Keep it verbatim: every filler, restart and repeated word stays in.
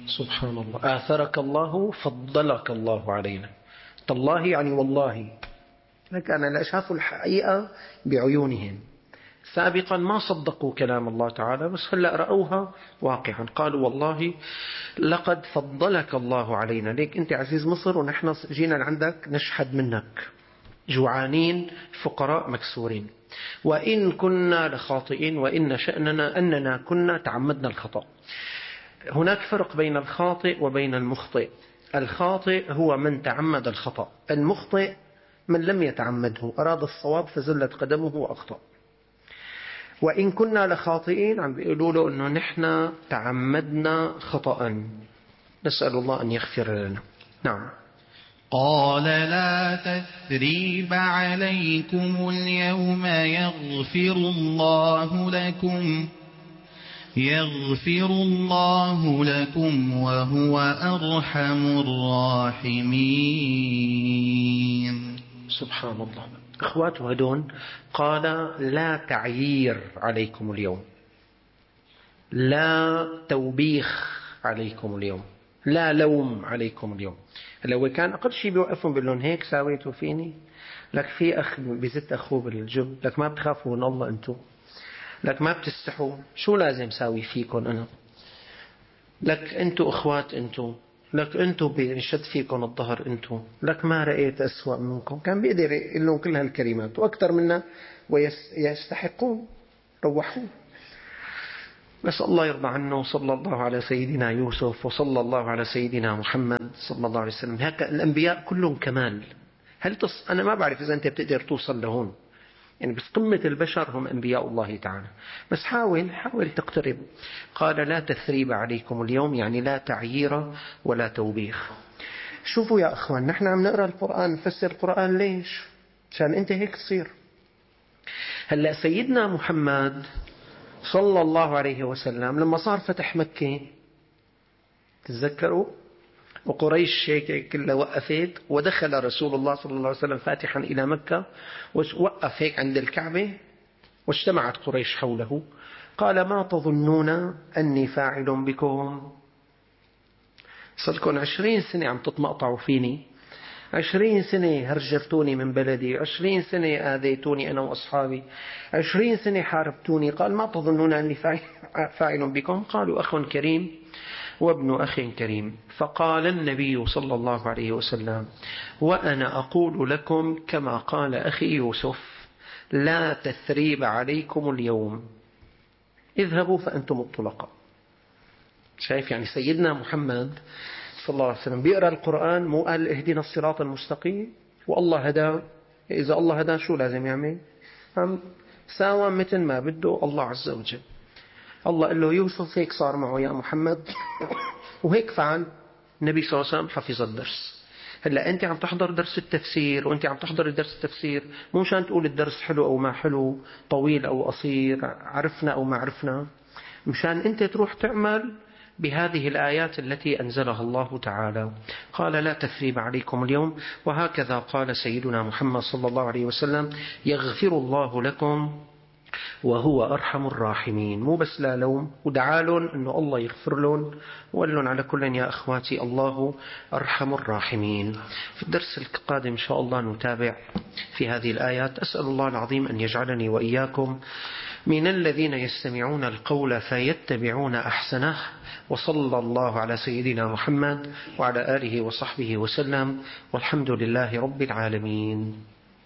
سبحان الله. آثرك الله، فضلك الله علينا. تالله يعني والله، لك أنا لا شافوا الحقيقة بعيونهم سابقا، ما صدقوا كلام الله تعالى، بس هلأ رأوها واقعا، قالوا والله لقد فضلك الله علينا. ليك أنت عزيز مصر ونحن جينا لعندك نشحد منك، جوعانين فقراء مكسورين، وإن كنا لخاطئين، وإن شأننا أننا كنا تعمدنا الخطأ. هناك فرق بين الخاطئ وبين المخطئ. الخاطئ هو من تعمد الخطأ، المخطئ من لم يتعمده، أراد الصواب فزلت قدمه وأخطأ. وإن كنا لخاطئين عم بيقولوا له أنه نحن تعمدنا خطأ، نسأل الله أن يغفر لنا. نعم. قال لا تثريب عليكم اليوم يغفر الله لكم يغفر الله لكم وهو أرحم الراحمين. سبحان الله. إخواته هدون قال لا تعيير عليكم اليوم، لا توبيخ عليكم اليوم، لا لوم عليكم اليوم. لو كان أقل شيء بيوقفهم بيقولون هيك ساويتوا فيني، لك في أخ بزت أخوه بالجب، لك ما بتخافوا من الله أنتم، لك ما بتستحوا، شو لازم ساوي فيكم أنا، لك أنتم أخوات أنتم، لك أنتم بنشد فيكم الظهر أنتم، لك ما رأيت أسوأ منكم. كان بيقدر يقول لهم كل هالكلمات وأكثر منا ويستحقون، روحوه. بس الله يرضى عنه. صلى الله على سيدنا يوسف وصلى الله على سيدنا محمد صلى الله عليه وسلم. هكذا الأنبياء كلهم كمال. هل تص... أنا ما بعرف إذا أنت بتقدر توصل لهون، يعني بس قمة البشر هم أنبياء الله تعالى، بس حاول حاول تقترب. قال لا تثريب عليكم اليوم، يعني لا تعيير ولا توبيخ. شوفوا يا أخوان، نحن عم نقرأ القرآن، نفسر القرآن ليش؟ عشان أنت هيك تصير. هلأ سيدنا محمد صلى الله عليه وسلم لما صار فتح مكة، تتذكروا، وقريش هيك كلها وقفت، ودخل رسول الله صلى الله عليه وسلم فاتحا إلى مكة، ووقف هيك عند الكعبة، واجتمعت قريش حوله. قال ما تظنون أني فاعل بكم؟ صلكم عشرين سنة عم تتمقطعوا فيني، عشرين سنة هرجرتوني من بلدي، عشرين سنة آذيتوني أنا وأصحابي، عشرين سنة حاربتوني. قال ما تظنون أني فاعل بكم؟ قالوا أخ كريم وابن أخ كريم. فقال النبي صلى الله عليه وسلم وأنا أقول لكم كما قال أخي يوسف لا تثريب عليكم اليوم، اذهبوا فأنتم الطلقاء. شايف يعني سيدنا محمد صلى الله عليه وسلم بيقرأ القرآن، مو قال اهدنا الصراط المستقيم والله هداه؟ إذا الله هداه شو لازم يعمل؟ هم ساوى مثل ما بده الله عز وجل. الله قال له يوسف هيك صار معه يا محمد وهيك فعل. النبي صلى الله عليه وسلم حفظ الدرس. هلا أنت عم تحضر درس التفسير، وأنت عم تحضر درس التفسير مو مشان تقول الدرس حلو أو ما حلو، طويل أو قصير، عرفنا أو ما عرفنا، مشان أنت تروح تعمل بهذه الآيات التي أنزلها الله تعالى. قال لا تثريب عليكم اليوم. وهكذا قال سيدنا محمد صلى الله عليه وسلم يغفر الله لكم وهو أرحم الراحمين. مو بس لا لوم، ودعالهم أنه الله يغفر لهم، وقال لهم على كل يا أخواتي الله أرحم الراحمين. في الدرس القادم إن شاء الله نتابع في هذه الآيات. أسأل الله العظيم أن يجعلني وإياكم من الذين يستمعون القول فيتبعون أحسنه. وصلى الله على سيدنا محمد وعلى آله وصحبه وسلم، والحمد لله رب العالمين.